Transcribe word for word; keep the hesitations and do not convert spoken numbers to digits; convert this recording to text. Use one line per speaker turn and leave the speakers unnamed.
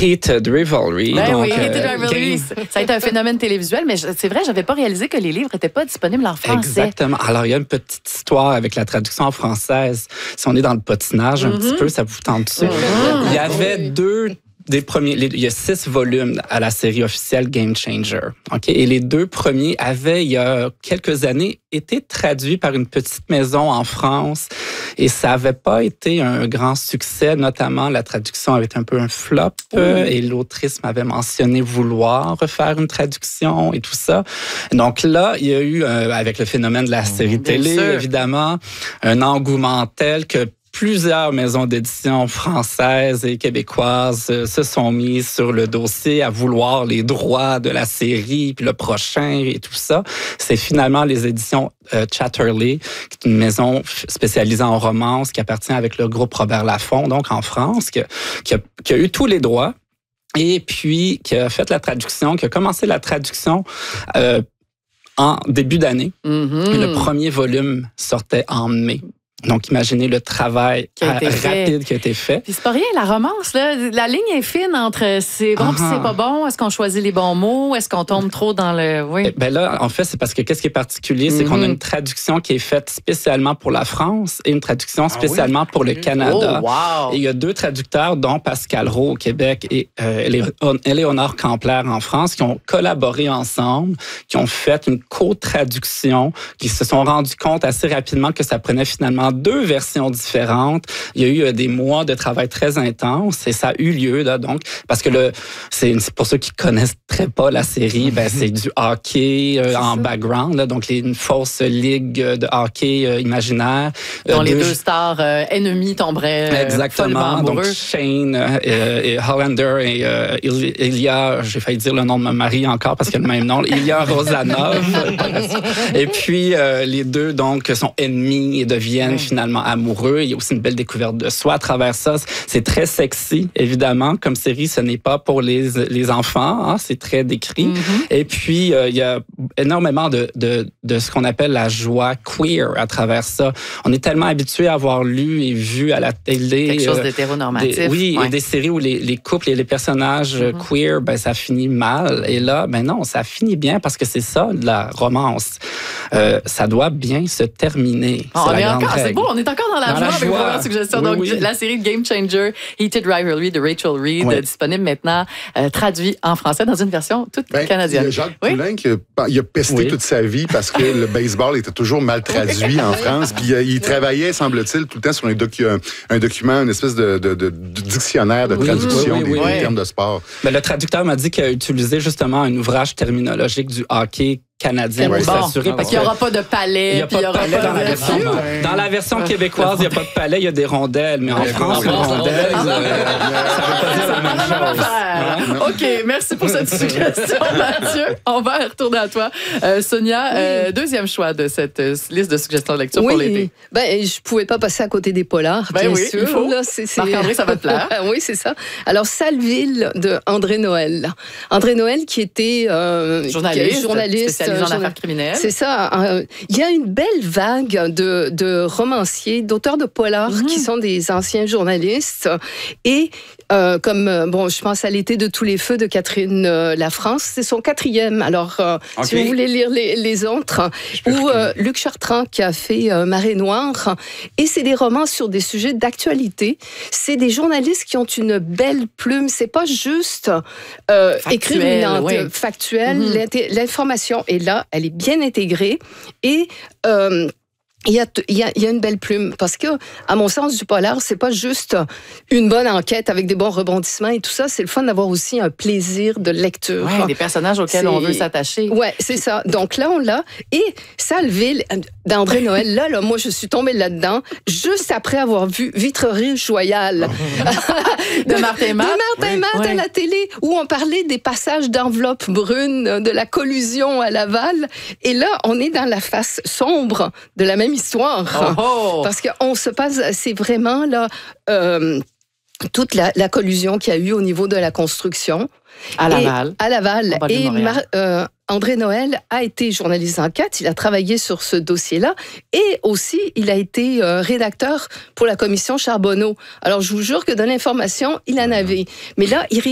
Heated Rivalry.
Ben
donc,
oui,
euh,
Heated Rivalry.
game...
Ça a été un phénomène télévisuel, mais c'est vrai, j'avais pas réalisé que les livres n'étaient pas disponibles en français.
Exactement. Alors, il y a une petite histoire avec la traduction en française. Si on est dans le potinage mm-hmm. un petit peu, ça vous tente dessus. Mm-hmm. Il y avait deux... Des premiers, il y a six volumes à la série officielle Game Changer. Okay? Et les deux premiers avaient, il y a quelques années, été traduits par une petite maison en France. Et ça n'avait pas été un grand succès, notamment la traduction avait été un peu un flop. Mmh. Et l'autrice m'avait mentionné vouloir refaire une traduction et tout ça. Donc là, il y a eu, euh, avec le phénomène de la série mmh, télé, évidemment, un engouement tel que plusieurs maisons d'édition françaises et québécoises se sont mises sur le dossier à vouloir les droits de la série, puis le prochain et tout ça. C'est finalement les éditions euh, Chatterley, qui est une maison spécialisée en romance qui appartient avec le groupe Robert Laffont, donc en France, qui a, qui a, qui a eu tous les droits et puis qui a fait la traduction, qui a commencé la traduction euh, en début d'année. Mm-hmm. Le premier volume sortait en mai. Donc, imaginez le travail qui a été rapide fait. qui a été fait.
Puis c'est pas rien, la romance, là. La ligne est fine entre c'est bon puis c'est pas bon. Est-ce qu'on choisit les bons mots? Est-ce qu'on tombe trop dans le... Oui.
Ben là, en fait, c'est parce que qu'est-ce qui est particulier? C'est mm-hmm. qu'on a une traduction qui est faite spécialement pour la France et une traduction spécialement ah oui? pour le Canada.
Oh, wow.
Et il y a deux traducteurs, dont Pascal Roux au Québec et euh, Éléonore Campler en France, qui ont collaboré ensemble, qui ont fait une co-traduction, qui se sont rendus compte assez rapidement que ça prenait finalement deux versions différentes. Il y a eu des mois de travail très intense et ça a eu lieu là, donc parce que le c'est pour ceux qui connaissent très pas la série, ben c'est du hockey euh, en background là, donc les, une fausse ligue de hockey euh, imaginaire
dont euh, les deux, deux stars euh, ennemies tomberaient euh,
exactement donc Shane euh, et Hollander et euh, Ilya, j'ai failli dire le nom de ma mari encore parce qu'il a le même nom, Ilya Rosanov. Et puis euh, les deux donc sont ennemis et deviennent finalement amoureux. Il y a aussi une belle découverte de soi à travers ça. C'est très sexy, évidemment. Comme série, ce n'est pas pour les, les enfants. Hein, c'est très décrit. Mm-hmm. Et puis, euh, il y a énormément de, de, de ce qu'on appelle la joie queer à travers ça. On est tellement habitué à avoir lu et vu à la télé...
Quelque chose d'hétéronormatif.
Des, oui,
ouais.
et des séries où les, les couples et les personnages mm-hmm. queer, ben, ça finit mal. Et là, ben non, ça finit bien parce que c'est ça, la romance. Euh, ça doit bien se terminer.
Oh,
c'est
on
la
est
grande
encore,
règle.
C'est beau, on est encore dans la
dans
joie
la
avec
joie.
la première suggestion.
Oui,
Donc,
oui.
la série Game Changer, Heated Rivalry de Rachel Reed, oui. disponible maintenant, euh, traduit en français dans une version toute ben, canadienne.
Il y a Jacques
oui?
Poulain qui a, il a pesté oui. toute sa vie parce que le baseball était toujours mal traduit en France. Puis il travaillait, semble-t-il, tout le temps sur un, docu, un document, une espèce de, de, de, de dictionnaire de oui, traduction oui, oui, des, oui. des termes de sport.
Ben, le traducteur m'a dit qu'il a utilisé justement un ouvrage terminologique du hockey canadien
bon,
pour s'assurer.
Parce qu'il n'y aura pas de palais.
Il n'y a pas de palais dans la version. Dans la version québécoise, il n'y a pas de palais, il y a des rondelles. Mais en France, une rondelle, ça ne veut pas dire la même chose.
Hein? OK, merci pour cette suggestion, Mathieu. On va retourner à toi. Euh, Sonia, euh, oui. deuxième choix de cette euh, liste de suggestions de lecture
oui.
pour l'été.
Ben, je ne pouvais pas passer à côté des polars,
ben
bien
oui,
sûr.
Il faut.
Là, c'est, c'est...
Marc-André, ça va te plaire.
Oui, c'est ça. Alors, Salville de André Noël. André Noël qui était euh,
journaliste,
qui journaliste
spécialisé en affaires criminelles.
C'est ça. Euh, il y a une belle vague de, de romanciers, d'auteurs de polars mm-hmm. qui sont des anciens journalistes. Et euh, comme, bon, je pense à L'été de tous les feux de Catherine euh, Lafrance, c'est son quatrième. Alors, euh, okay. si vous voulez lire les, les autres, ou euh, Luc Chartrand qui a fait euh, Marée Noire. Et c'est des romans sur des sujets d'actualité. C'est des journalistes qui ont une belle plume. C'est pas juste euh, écrire une ent- ouais. factuelle. Mm-hmm. L'information est là, elle est bien intégrée. Et... Euh, Il y, a, il, y a, il y a une belle plume parce que, à mon sens, du polar, c'est pas juste une bonne enquête avec des bons rebondissements et tout ça. C'est le fun d'avoir aussi un plaisir de lecture.
Ouais, des personnages auxquels c'est... on veut s'attacher.
Ouais, c'est ça. Donc là, on l'a. Et Salville d'André Noël, là, là, moi, je suis tombée là-dedans juste après avoir vu Vitrerie Joyal
de Martin Matt.
De Martin Matt oui. à la télé, où on parlait des passages d'enveloppe brune, de la collusion à Laval. Et là, on est dans la face sombre de la même histoire.
Oh oh.
Parce qu'on se passe, c'est vraiment là, euh, toute la, la collusion qu'il y a eu au niveau de la construction.
À Laval.
Et, à Laval. Et Mar- euh, André Noël a été journaliste d'enquête, il a travaillé sur ce dossier-là et aussi il a été euh, rédacteur pour la commission Charbonneau. Alors je vous jure que de l'information, il en avait. Mais là, il